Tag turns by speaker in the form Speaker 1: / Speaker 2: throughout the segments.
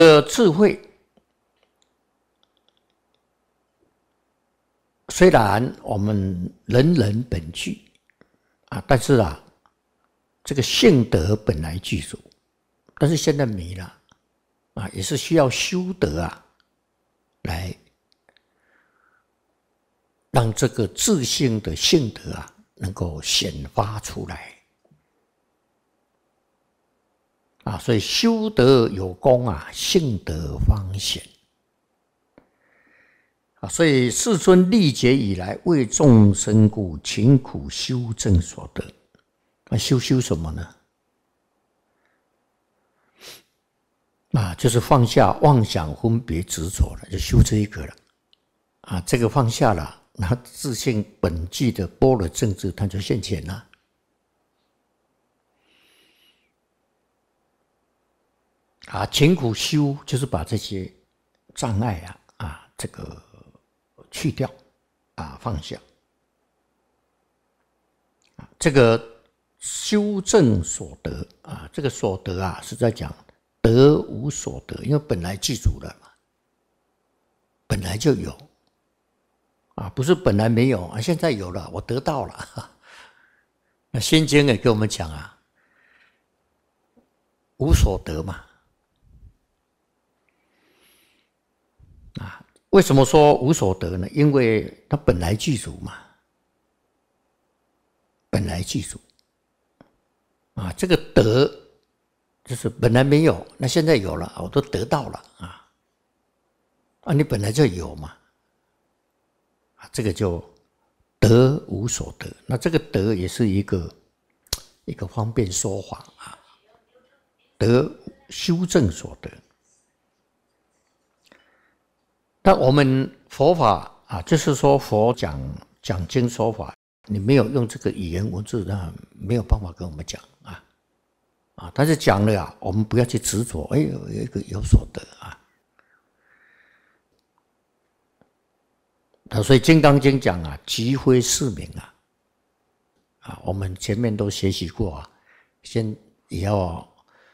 Speaker 1: 智慧虽然我们人人本具但是这个性德本来具足，但是现在没了也是需要修德来让这个自性的性德能够显发出来所以修德有功性德方显所以世尊历劫以来为众生故，勤苦修正所得修什么呢？就是放下妄想分别执着了，就修这一个了这个放下了，那自性本具的般若正智它就现前了勤苦修就是把这些障碍这个去掉放下这个修正所得这个所得是在讲得无所得，因为本来具足了嘛，本来就有不是本来没有现在有了，我得到了那心经也给我们讲无所得嘛为什么说无所得呢？因为它本来具足嘛，本来具足这个得就是本来没有，那现在有了，我都得到了你本来就有嘛这个就得无所得。那这个得也是一个方便说法得修正所得。但我们佛法就是说佛讲经说法，你没有用这个语言文字，那没有办法跟我们讲但是讲了我们不要去执着，有一个有所得所以《金刚经》讲即非是名我们前面都学习过先也要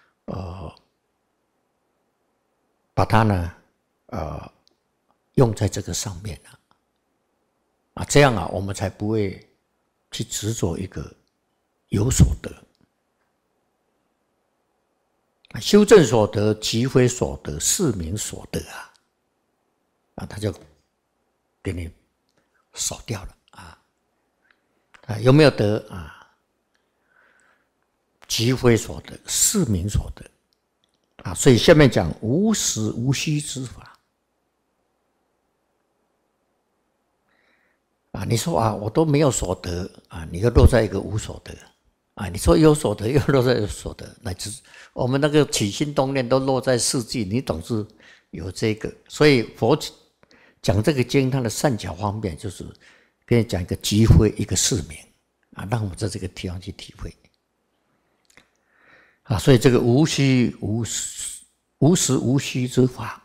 Speaker 1: 把它呢用在这个上面这样我们才不会去执着一个有所得。修正所得即非所得，是名所得他就给你扫掉了有没有得即非所得，是名所得所以下面讲无实无虚之法你说我都没有所得你又落在一个无所得你说有所得又落在有所得，乃至我们那个起心动念都落在四句，你总是有这个。所以佛讲这个经，它的善巧方便就是跟你讲一个机会，一个释明让我们在这个地方去体会所以这个无实无虚之法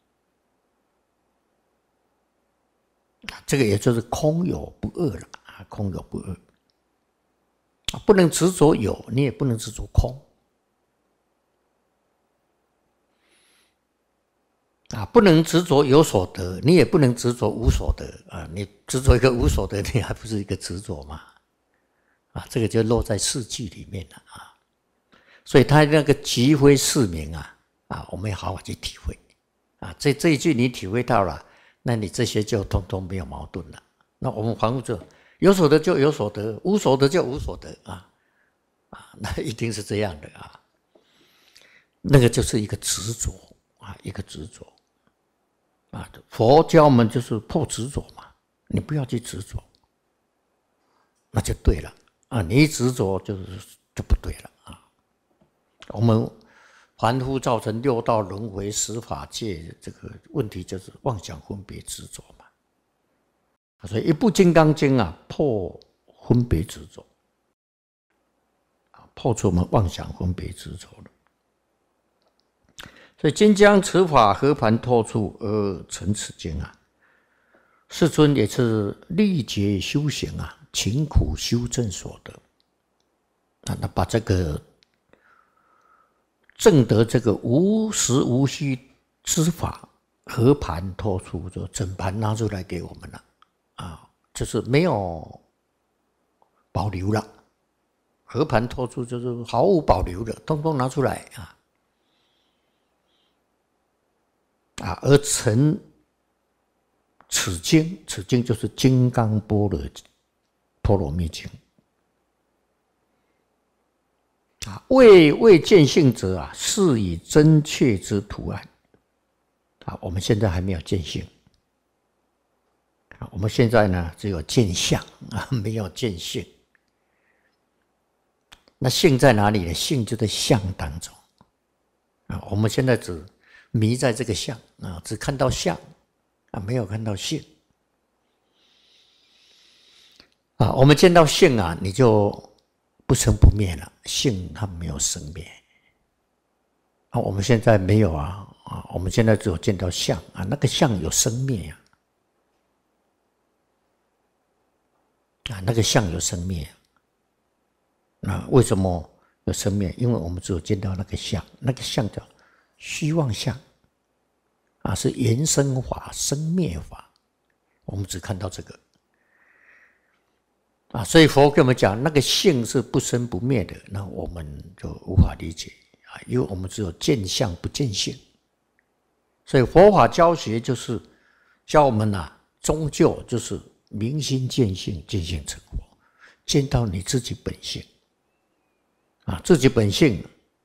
Speaker 1: 这个也就是空有不二了空有不二不能执着有，你也不能执着空不能执着有所得，你也不能执着无所得你执着一个无所得，你还不是一个执着吗这个就落在四句里面了所以他那个即非是名我们要好好去体会这一句你体会到了，那你这些就通通没有矛盾了。那我们反复就有所得就有所得，无所得就无所得那一定是这样的那个就是一个执着一个执着佛教我们就是破执着嘛，你不要去执着，那就对了你一执着就不对了我们凡夫造成六道轮回十法界，这个问题就是妄想分别执着嘛所以一部《金刚经》破分别执着破除我们妄想分别执着了。所以今将此法和盘托出而成此经世尊也是历劫修行勤苦修正所得那把这个证得这个无实无虚知法和盘托出，就整盘拿出来给我们了啊，就是没有保留了。和盘托出就是毫无保留的，通通拿出来而成此经，此经就是《金刚般若波罗蜜经》为见性者是以真切之图案我们现在还没有见性我们现在呢只有见相没有见性。那性在哪里呢？性就在相当中我们现在只迷在这个相只看到相没有看到性我们见到性你就不生不灭了，性它没有生灭我们现在没有我们现在只有见到相那个相有生灭那个相有生灭那为什么有生灭？因为我们只有见到那个相，那个相叫虚妄相是缘生法、生灭法，我们只看到这个所以佛跟我们讲那个性是不生不灭的，那我们就无法理解因为我们只有见相不见性。所以佛法教学就是教我们终究就是明心见性，见性成佛，见到你自己本性自己本性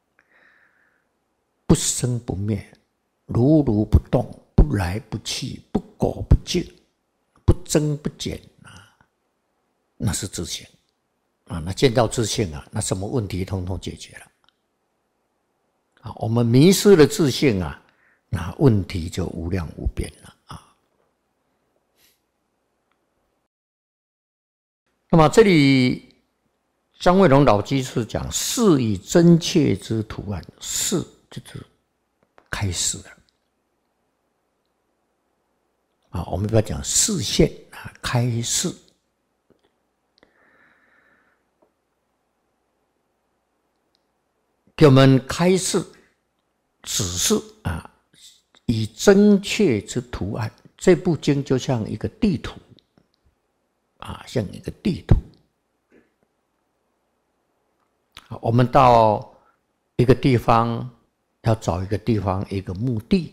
Speaker 1: 不生不灭，如如不动，不来不去，不垢不净，不增不减那是自性那见到自性那什么问题通通解决了我们迷失了自性那问题就无量无边了那么这里张惠龙老居士讲是以真切之图案，是就是开始了我们不要讲示现开示给我们开示指示以真切之图案。这部经就像一个地图像一个地图我们到一个地方要找一个地方一个目的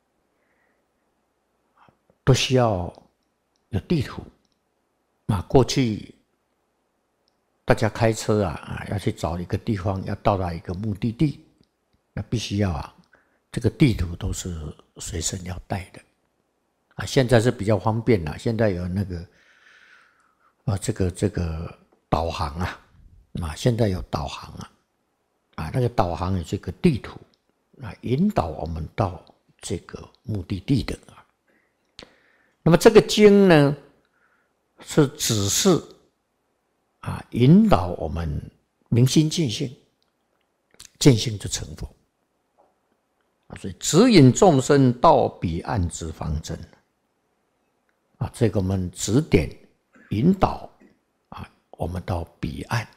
Speaker 1: 都需要有地图过去大家开车要去找一个地方，要到达一个目的地，那必须要这个地图都是随身要带的现在是比较方便了，现在有那个这个导航现在有导航那个导航有这个地图引导我们到这个目的地的那么这个经呢是指示引导我们明心见性，见性就成佛所以指引众生到彼岸之方针这个我们指点引导我们到彼岸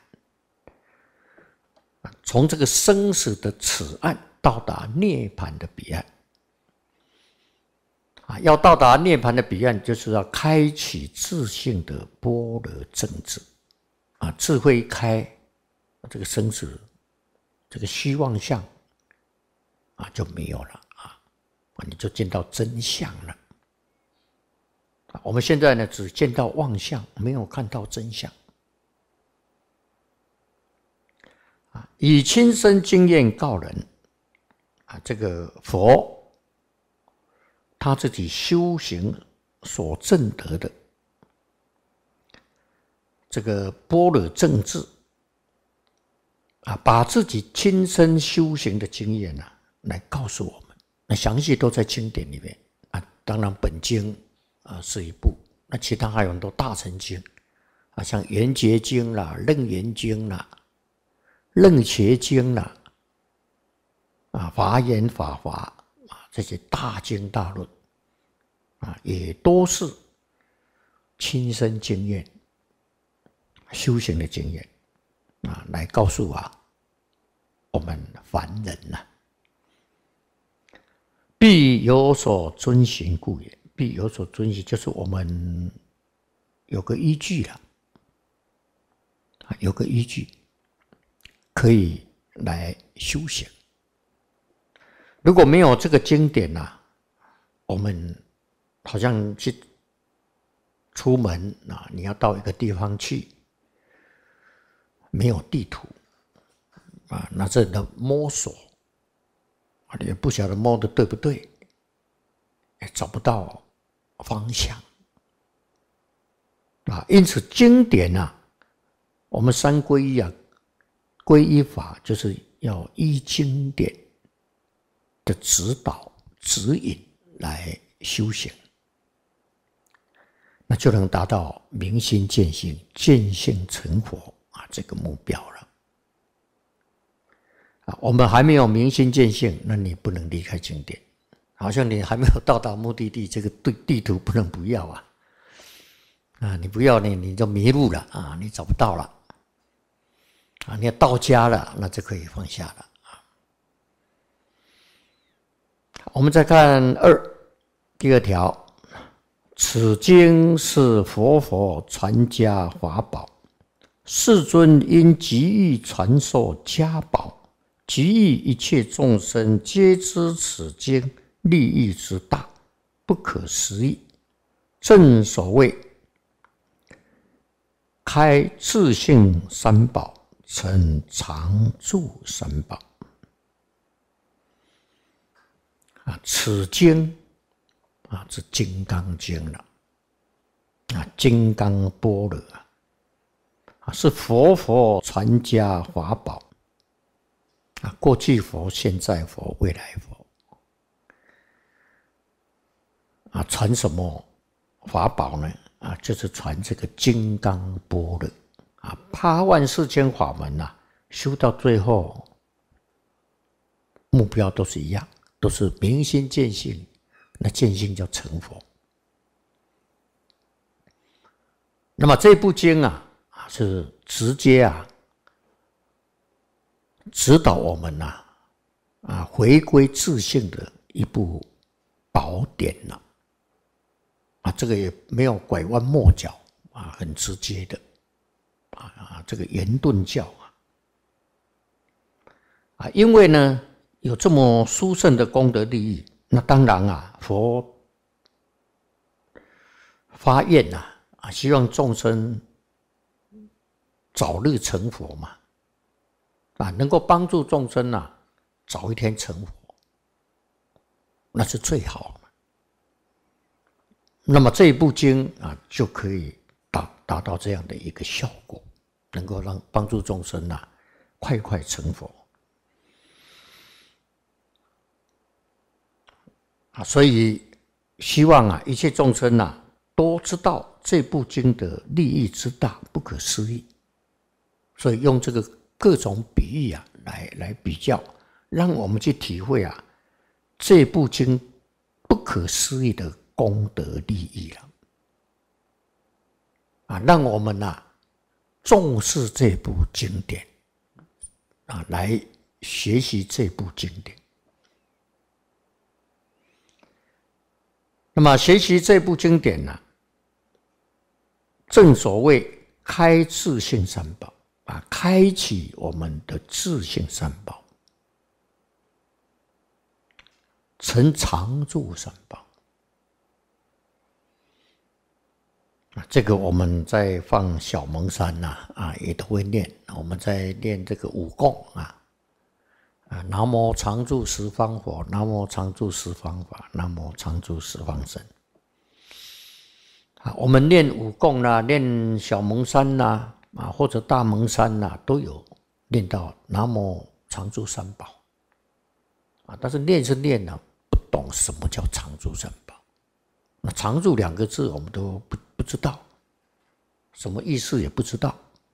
Speaker 1: 从这个生死的此岸到达涅槃的彼岸要到达涅槃的彼岸，就是要开启自性的般若正智智慧一开，这个生死这个虚妄相就没有了你就见到真相了我们现在呢只见到妄相，没有看到真相以亲身经验告人这个佛他自己修行所证得的这个般若正智把自己亲身修行的经验来告诉我们，那详细都在经典里面当然本经是一部，那其他还有很多大乘经像圆觉经啦、楞严经啦、楞伽经啦华严法华这些大经大论也都是亲身经验修行的经验来告诉我们凡人必有所遵循故也。必有所遵循，就是我们有个依据了，有个依据可以来修行。如果没有这个经典啊，我们好像去出门啊，你要到一个地方去，没有地图啊，那这的摸索啊，也不晓得摸的对不对，也找不到方向啊。因此经典啊，我们三皈依啊，皈依法就是要依经典的指导指引来修行，那就能达到明心见性、见性成佛啊这个目标了。啊，我们还没有明心见性，那你不能离开经典。好像你还没有到达目的地，这个地图不能不要啊！啊，你不要你就迷路了啊，你找不到了啊！你要到家了，那就可以放下了啊。我们再看第二条，此经是佛传家法宝，世尊因急欲传授家宝，急欲一切众生皆知此经利益之大，不可思议。正所谓开自性三宝，成常住三宝。啊，此经啊，是《金刚经》了。啊，金刚般若啊，是佛传家法宝啊，过去佛、现在佛、未来佛。啊，传什么法宝呢？啊，就是传这个金刚般若啊，84000法门啊，修到最后，目标都是一样，都是明心见性。那见性叫成佛。那么这部经啊，是直接啊，指导我们呐，回归自性的一部宝典了。啊，这个也没有拐弯抹角啊，很直接的这个圆顿教啊，因为呢有这么殊胜的功德利益，那当然啊，佛发愿啊，希望众生早日成佛嘛，啊，能够帮助众生啊早一天成佛，那是最好的。那么这一部经啊，就可以达到这样的一个效果，能够让帮助众生啊快成佛啊，所以希望啊一切众生啊都知道这部经的利益之大，不可思议。所以用这个各种比喻啊来比较，让我们去体会啊这部经不可思议的功德利益了啊，让我们重视这部经典啊，来学习这部经典。那么学习这部经典呢，正所谓开自性三宝啊，开启我们的自性三宝，成常住三宝。这个我们在放小蒙山也都会念。我们在念这个五供南无常住十方佛，南无常住十方法，南无常住十方僧。我们念五供念小蒙山或者大蒙山都有念到南无常住三宝但是念是念不懂什么叫常住三宝。那常住2个字我们都不知道什么意思，也不知道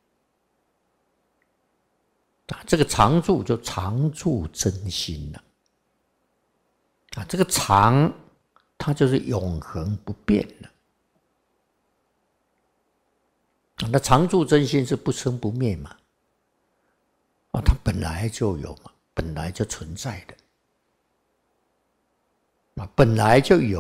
Speaker 1: 这个常住就常住真心了这个常它就是永恒不变的那常住真心是不生不灭嘛它本来就有嘛，本来就存在的啊，本来就有